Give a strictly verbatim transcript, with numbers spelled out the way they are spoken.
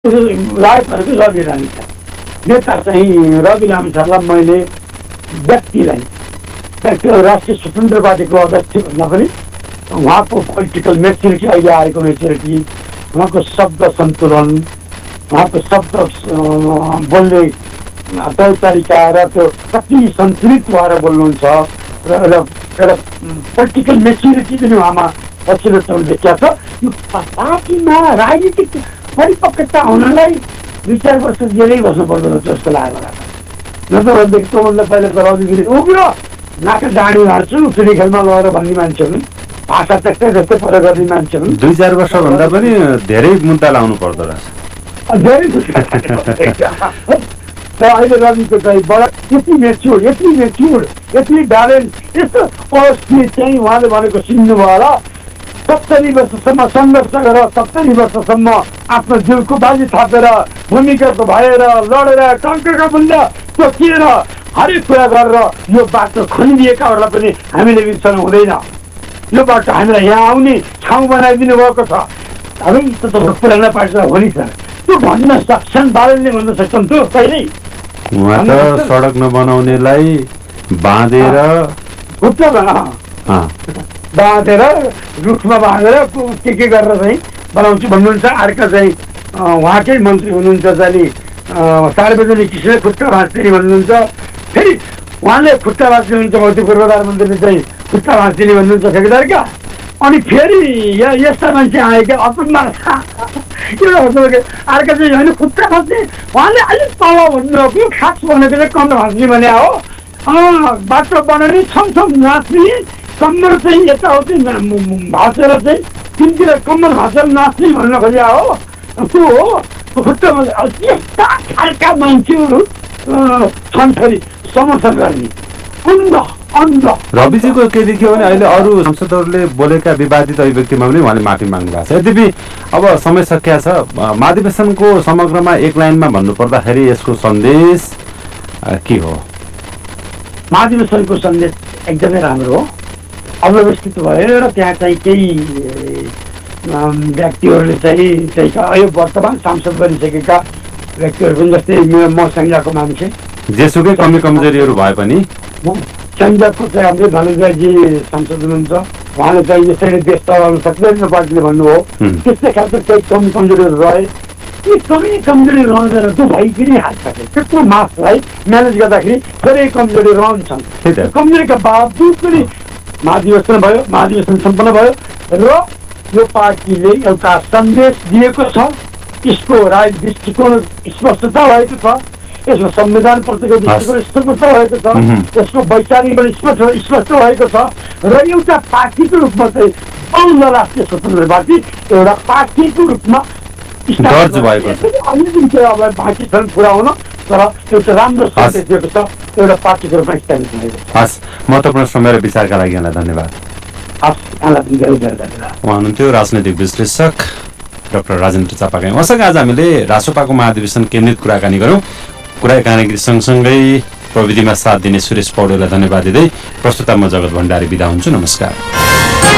राजहरूको रवि लामी छ नेता चाहिँ रवि लामी सरलाई मैले व्यक्तिलाई राष्ट्रिय स्वतन्त्र पार्टीको अध्यक्ष भन्दा पनि उहाँको पोलिटिकल मेच्युरिटी अहिले आएको मेच्युरिटी उहाँको शब्द सन्तुलन उहाँको शब्द बोल्ने तय तरिका र त्यो कति सन्तुलित भएर बोल्नुहुन्छ र एउटा एउटा पोलिटिकल मेच्युरिटी पनि उहाँमा पछिल्लो समय देखिया छ। यो पार्टीमा राजनीतिक परिपक्वता हुनलाई दुई चार वर्ष जेलै बस्नुपर्दो रहेछ जस्तो लाग्यो मलाई। नत्र देख्नुभन्दा पहिला त रविगिरी उग्रो नाका डाँडी हाल्छु फेरि खेलमा लगेर भन्ने मान्छे हुन्, भाषा त्यस्तै जस्तै पर गर्ने मान्छे हुन्। दुई चार वर्षभन्दा पनि धेरै मुद्दा लाउनु पर्दो रहेछ। धेरै अहिले रविको चाहिँ बडा यति मेच्योर यति मेच्योर यति ब्यालेन्स यस्तो अवस्थी चाहिँ उहाँले भनेको सिन्नुभयो र सत्तरी वर्षसम्म सङ्घर्ष गरेर सत्तरी वर्षसम्म आफ्नो जिउको बाजी थापेर भूमिगत भएर लडेर टङ्कका मूल्य तोकिएर हरेक कुरा गरेर यो बाटो खनिदिएकाहरूलाई पनि हामीले बिर्सन हुँदैन। यो बाटो हामीलाई यहाँ आउने ठाउँ बनाइदिनु भएको छ। हामी त पुरानो पार्टीलाई हो नि सर त्यो भन्न सक्छन्, बालनले भन्न सक्छन् त्यो कहिल्यै उहाँ त सडक नबनाउनेलाई बाँधेर खुट्टा बाँधेर रुखमा बाँधेर के के गरेर चाहिँ बनाउँछु भन्नुहुन्छ। अर्का चाहिँ उहाँकै मन्त्री हुनुहुन्छ चाहिँ सार्वजनिक किसिमले खुट्टा भाँच्ने भन्नुहुन्छ। फेरि उहाँले खुट्टा भाँच्ने हुनुहुन्छ भौतिक पूर्वधारमन्त्रीले चाहिँ खुट्टा भाँच्ने भन्नुहुन्छ ठेकेदारका। अनि फेरि यस्ता मान्छे आए क्या अपनमा अर्का चाहिँ होइन खुट्टा भाँच्ने उहाँले अलिक तल भन्नुभएको खास भनेको चाहिँ कम्मर भाँच्ने भने हो। बाटो बनाउने छमछम नाच्ने कम्मर चाहिँ यताउति भाँचेर चाहिँ तिनतिर कम्मर भाँचेर नाच्ने भन्न खोजिया हो। त्यो हो खुट्टामा यस्ता खालका मान्छेहरू छन् फेरि समर्थन गर्ने अन्ध अन्ध। रविजीको के देखियो भने अहिले अरू सांसदहरूले बोलेका विवादित अभिव्यक्तिमा पनि उहाँले माफी माग्नु भएको छ। यद्यपि अब समय सकिया छ। महाधिवेशनको समग्रमा एक लाइनमा भन्नुपर्दाखेरि यसको सन्देश के हो? महाधिवेशनको सन्देश एकदमै राम्रो हो। अव्यवस्थित भयो र त्यहाँ चाहिँ केही व्यक्तिहरूले चाहिँ चाहिँ यो वर्तमान सांसद बनिसकेका व्यक्तिहरू पनि जस्तै म संहिताको मान्छे जेसुकै कमी कमजोरीहरू भए पनि संहिताको चाहिँ हाम्रो धनञ्जयजी सांसद हुनुहुन्छ। उहाँले चाहिँ यसरी देश चलाउन सक्दैन पार्टीले भन्नुभयो। त्यस्तै खालको केही कमी कमजोरीहरू रहे ती कमी कमजोरी रहँदैन त्यो भइकन हाल्छ। त्यत्रो मासलाई म्यानेज गर्दाखेरि धेरै कमजोरी रहन्छन्। कमजोरीका बावजुद पनि महाधिवेशन भयो, महाधिवेशन सम्पन्न भयो र यो पार्टीले एउटा सन्देश दिएको छ। यसको राजनीतिक दृष्टिकोण स्पष्टता भएको छ। यसको संविधानप्रतिको दृष्टिकोण स्पष्टता भएको छ। यसको वैचारिक पनि स्पष्ट स्पष्ट भएको छ र एउटा पार्टीको रूपमा चाहिँ बौद्ध राष्ट्रिय स्वतन्त्र पार्टी एउटा पार्टीको रूपमा दर्ज भएको छ। अन्य दिन चाहिँ अब बाँकी छन् पुऱ्याउन तर एउटा राम्रो सन्देश दिएको छ एउटा पार्टीको रूपमा स्थापित भएको छ। हस्, महत्त्वपूर्ण समय र विचारका लागि यहाँलाई धन्यवाद। हस्, यहाँलाई पनि धेरै धेरै धन्यवाद। उहाँ हुनुहुन्थ्यो राजनैतिक विश्लेषक डाक्टर राजेन्द्र चापागाई। उहाँसँग आज हामीले रासोपाको महाधिवेशन केन्द्रित कुराकानी गऱ्यौँ। कुराकानी सँगसँगै प्रविधिमा साथ दिने सुरेश पौडेललाई धन्यवाद दिँदै प्रस्तुता म जगत भण्डारी बिदा हुन्छु। नमस्कार।